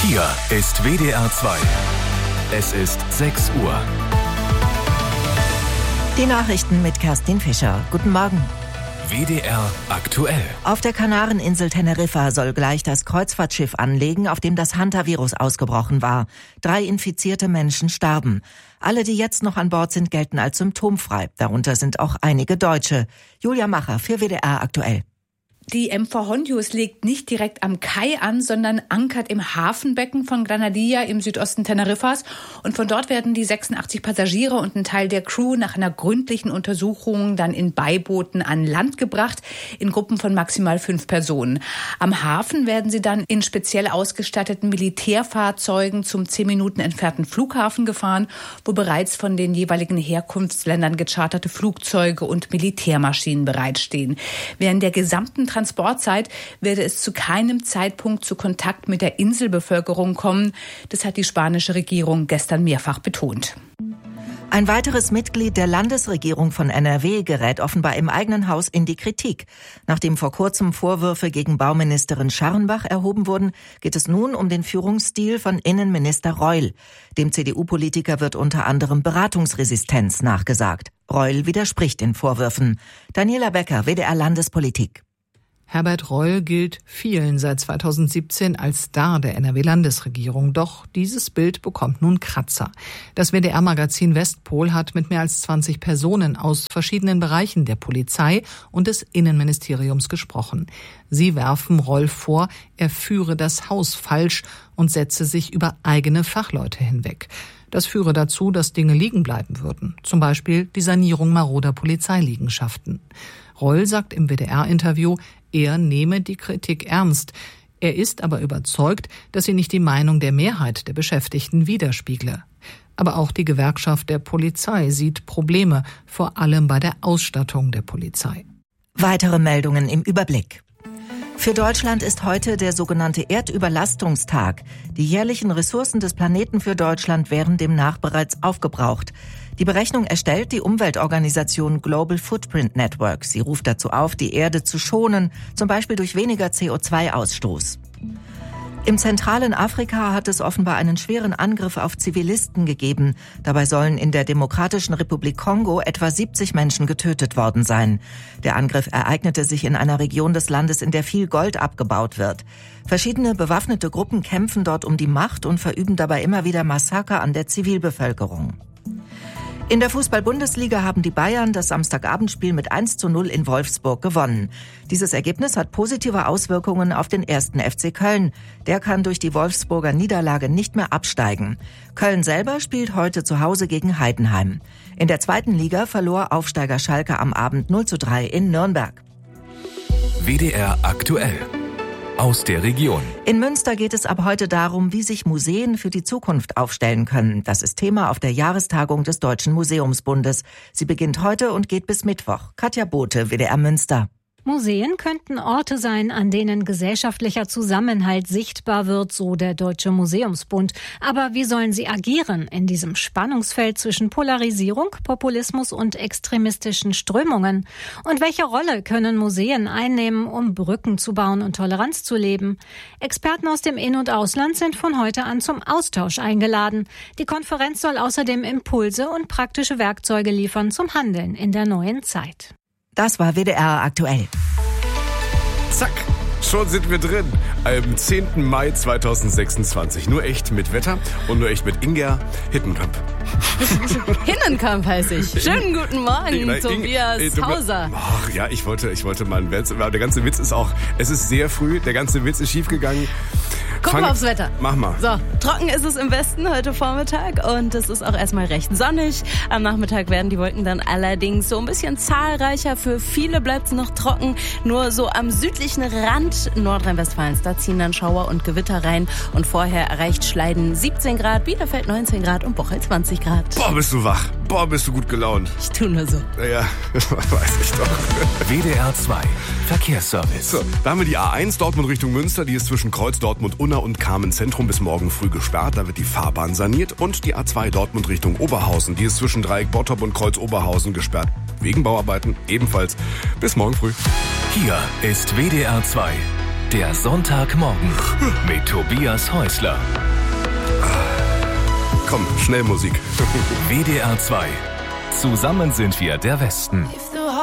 Hier ist WDR 2. Es ist 6 Uhr. Die Nachrichten mit Kerstin Fischer. Guten Morgen. WDR aktuell. Auf der Kanareninsel Teneriffa soll gleich das Kreuzfahrtschiff anlegen, auf dem das Hunter-Virus ausgebrochen war. 3 infizierte Menschen starben. Alle, die jetzt noch an Bord sind, gelten als symptomfrei. Darunter sind auch einige Deutsche. Julia Macher für WDR aktuell. Die MV Hondius legt nicht direkt am Kai an, sondern ankert im Hafenbecken von Granadilla im Südosten Teneriffas. Und von dort werden die 86 Passagiere und ein Teil der Crew nach einer gründlichen Untersuchung dann in Beibooten an Land gebracht, in Gruppen von maximal 5 Personen. Am Hafen werden sie dann in speziell ausgestatteten Militärfahrzeugen zum 10 Minuten entfernten Flughafen gefahren, wo bereits von den jeweiligen Herkunftsländern gecharterte Flugzeuge und Militärmaschinen bereitstehen. Während der gesamten Transportzeit werde es zu keinem Zeitpunkt zu Kontakt mit der Inselbevölkerung kommen. Das hat die spanische Regierung gestern mehrfach betont. Ein weiteres Mitglied der Landesregierung von NRW gerät offenbar im eigenen Haus in die Kritik. Nachdem vor kurzem Vorwürfe gegen Bauministerin Scharrenbach erhoben wurden, geht es nun um den Führungsstil von Innenminister Reul. Dem CDU-Politiker wird unter anderem Beratungsresistenz nachgesagt. Reul widerspricht den Vorwürfen. Daniela Becker, WDR Landespolitik. Herbert Reul gilt vielen seit 2017 als Star der NRW-Landesregierung. Doch dieses Bild bekommt nun Kratzer. Das WDR-Magazin Westpol hat mit mehr als 20 Personen aus verschiedenen Bereichen der Polizei und des Innenministeriums gesprochen. Sie werfen Reul vor, er führe das Haus falsch und setze sich über eigene Fachleute hinweg. Das führe dazu, dass Dinge liegen bleiben würden. Zum Beispiel die Sanierung maroder Polizeiliegenschaften. Reul sagt im WDR-Interview, er nehme die Kritik ernst. Er ist aber überzeugt, dass sie nicht die Meinung der Mehrheit der Beschäftigten widerspiegle. Aber auch die Gewerkschaft der Polizei sieht Probleme, vor allem bei der Ausstattung der Polizei. Weitere Meldungen im Überblick. Für Deutschland ist heute der sogenannte Erdüberlastungstag. Die jährlichen Ressourcen des Planeten für Deutschland wären demnach bereits aufgebraucht. Die Berechnung erstellt die Umweltorganisation Global Footprint Network. Sie ruft dazu auf, die Erde zu schonen, zum Beispiel durch weniger CO2-Ausstoß. Im zentralen Afrika hat es offenbar einen schweren Angriff auf Zivilisten gegeben. Dabei sollen in der Demokratischen Republik Kongo etwa 70 Menschen getötet worden sein. Der Angriff ereignete sich in einer Region des Landes, in der viel Gold abgebaut wird. Verschiedene bewaffnete Gruppen kämpfen dort um die Macht und verüben dabei immer wieder Massaker an der Zivilbevölkerung. In der Fußball-Bundesliga haben die Bayern das Samstagabendspiel mit 1:0 in Wolfsburg gewonnen. Dieses Ergebnis hat positive Auswirkungen auf den 1. FC Köln. Der kann durch die Wolfsburger Niederlage nicht mehr absteigen. Köln selber spielt heute zu Hause gegen Heidenheim. In der 2. Liga verlor Aufsteiger Schalke am Abend 0:3 in Nürnberg. WDR aktuell. Aus der Region. In Münster geht es ab heute darum, wie sich Museen für die Zukunft aufstellen können. Das ist Thema auf der Jahrestagung des Deutschen Museumsbundes. Sie beginnt heute und geht bis Mittwoch. Katja Bote, WDR Münster. Museen könnten Orte sein, an denen gesellschaftlicher Zusammenhalt sichtbar wird, so der Deutsche Museumsbund. Aber wie sollen sie agieren in diesem Spannungsfeld zwischen Polarisierung, Populismus und extremistischen Strömungen? Und welche Rolle können Museen einnehmen, um Brücken zu bauen und Toleranz zu leben? Experten aus dem In- und Ausland sind von heute an zum Austausch eingeladen. Die Konferenz soll außerdem Impulse und praktische Werkzeuge liefern zum Handeln in der neuen Zeit. Das war WDR aktuell. Zack, schon sind wir drin. Am 10. Mai 2026. Nur echt mit Wetter und nur echt mit Inger Hittenkamp. Hinnenkamp heiße ich. Schönen guten Morgen, Tobias Hauser. Ach ja, ich wollte mal einen Witz, aber der ganze Witz ist auch, es ist sehr früh, der ganze Witz ist schiefgegangen. Gucken wir aufs Wetter. Mach mal. So, trocken ist es im Westen heute Vormittag und es ist auch erstmal recht sonnig. Am Nachmittag werden die Wolken dann allerdings so ein bisschen zahlreicher. Für viele bleibt es noch trocken. Nur so am südlichen Rand Nordrhein-Westfalens, da ziehen dann Schauer und Gewitter rein. Und vorher erreicht Schleiden 17 Grad, Bielefeld 19 Grad und Bocholt 20 Grad. Boah, bist du wach. Boah, bist du gut gelaunt. Ich tu nur so. Ja, weiß ich doch. WDR 2 Verkehrsservice. So, da haben wir die A1 Dortmund Richtung Münster. Die ist zwischen Kreuz Dortmund-Unna und Carmen-Zentrum bis morgen früh gesperrt. Da wird die Fahrbahn saniert. Und die A2 Dortmund Richtung Oberhausen. Die ist zwischen Dreieck Bottrop und Kreuz Oberhausen gesperrt. Wegen Bauarbeiten ebenfalls bis morgen früh. Hier ist WDR 2 Der Sonntagmorgen mit Tobias Häusler. Komm, schnell Musik. WDR 2. Zusammen sind wir der Westen.